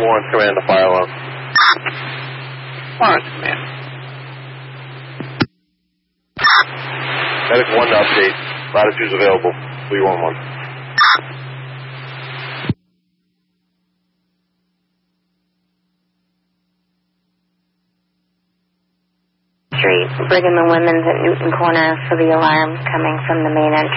1 command to fire alarm. Fire command. Medic 1 to update. Latitudes available. 311. Street, Brigham and Women's at Newton Corner for the alarm coming from the main entrance.